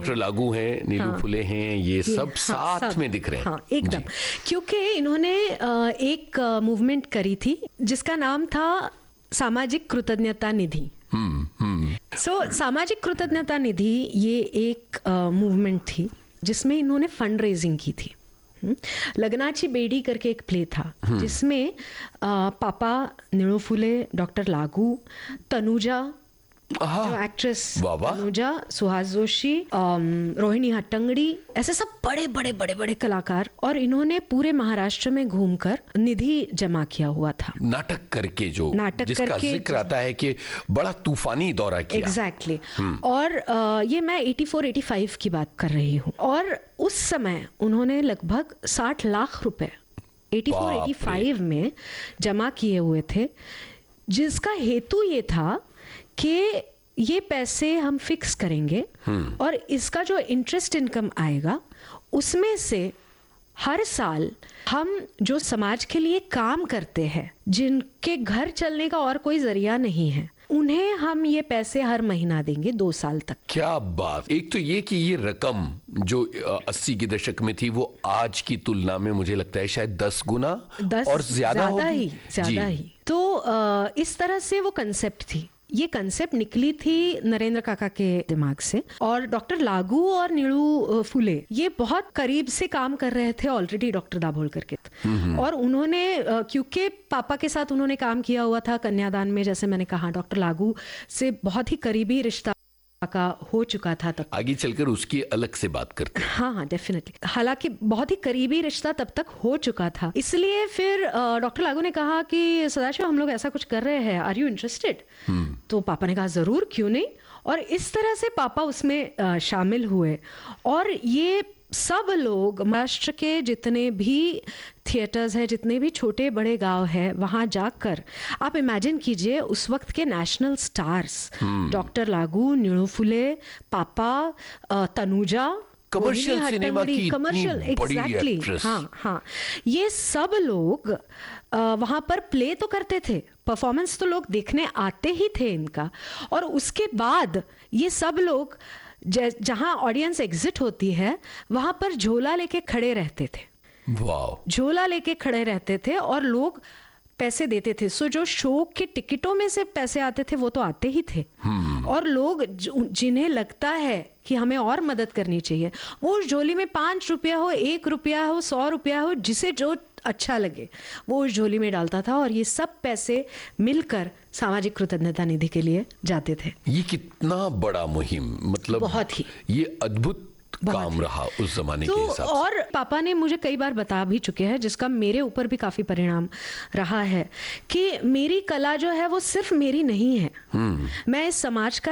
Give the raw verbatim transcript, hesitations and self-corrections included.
Doctor लागू हैं, नीलू हाँ, फुले हैं, ये, ये सब हाँ, साथ सब, में दिख रहे हैं। हाँ, एकदम, क्योंकि इन्होंने एक मूवमेंट करी थी जिसका नाम था सामाजिक कृतज्ञता निधि। हम्म हम्म सो सामाजिक कृतज्ञता निधि ये एक मूवमेंट uh, थी जिसमें इन्होंने फंड रेजिंग की थी। लगनाची बेडी करके एक प्ले था जिसमें uh, पापा नीलू फुले, डॉक्टर लागू, तनुजा जो एक्ट्रेस तनुजा, सुहास जोशी, रोहिणी हट्टंगड़ी, ऐसे सब बड़े बड़े बड़े बड़े कलाकार, और इन्होंने पूरे महाराष्ट्र में घूमकर निधि जमा किया हुआ था। नाटक करके जो नाटक जिसका करके जिक्र आता है कि बड़ा तूफानी दौरा किया। Exactly exactly. और आ, ये मैं चौरासी पचासी की बात कर रही हूँ, और उस समय उन्होंने लगभग साठ लाख रुपए चौरासी पचासी में जमा किए हुए थे, जिसका हेतु ये था कि ये पैसे हम फिक्स करेंगे और इसका जो इंटरेस्ट इनकम आएगा उसमें से हर साल हम जो समाज के लिए काम करते हैं, जिनके घर चलने का और कोई जरिया नहीं है, उन्हें हम ये पैसे हर महीना देंगे दो साल तक। क्या बात! एक तो ये कि ये रकम जो अस्सी के दशक में थी वो आज की तुलना में मुझे लगता है शायद दस गुना दस और ज्यादा ही ज्यादा ही तो आ, इस तरह से वो कंसेप्ट थी। ये कंसेप्ट निकली थी नरेंद्र काका के दिमाग से, और डॉक्टर लागू और नीलू फुले ये बहुत करीब से काम कर रहे थे ऑलरेडी डॉक्टर दाभोलकर के, और उन्होंने क्योंकि पापा के साथ उन्होंने काम किया हुआ था कन्यादान में, जैसे मैंने कहा, डॉक्टर लागू से बहुत ही करीबी रिश्ता का हो चुका था तब। आगे चलकर उसकी अलग से बात करते हैं। हाँ हाँ डेफिनेटली, हालांकि बहुत ही करीबी रिश्ता तब तक हो चुका था, इसलिए फिर डॉक्टर लागू ने कहा कि सदाशिव हम लोग ऐसा कुछ कर रहे हैं, आर यू इंटरेस्टेड? तो पापा ने कहा जरूर, क्यों नहीं। और इस तरह से पापा उसमें शामिल हुए, और ये सब लोग महाराष्ट्र के जितने भी थिएटर्स हैं, जितने भी छोटे बड़े गांव हैं, वहां जाकर आप इमेजिन कीजिए उस वक्त के नेशनल स्टार्स डॉक्टर लागू, नीलू फुले, पापा, तनुजा, कमर्शियल सिनेमा की कमर्शियल एग्जैक्टली हाँ हाँ ये सब लोग वहां पर प्ले तो करते थे, परफॉर्मेंस तो लोग देखने आते ही थे इनका, और उसके बाद ये सब लोग जहां ऑडियंस एग्जिट होती है वहां पर झोला लेके खड़े रहते थे। वाओ! झोला लेके खड़े रहते थे और लोग पैसे देते थे। सो जो शो के टिकटों में से पैसे आते थे वो तो आते ही थे, और लोग जिन्हें लगता है कि हमें और मदद करनी चाहिए, वो उस झोली में पांच रुपया हो, एक रुपया हो, सौ रुपया हो, जिसे जो अच्छा लगे वो उस झोली में डालता था, और ये सब पैसे मिलकर सामाजिक कृतज्ञता निधि के लिए जाते थे। ये कितना बड़ा मुहिम, मतलब बहुत ही ये अद्भुत काम रहा उस जमाने तो, के हिसाब से। और पापा ने मुझे कई बार बता भी चुके हैं, जिसका मेरे ऊपर भी काफी परिणाम रहा है, कि मेरी कला जो है वो सिर्फ मेरी नहीं है, मैं इस समाज का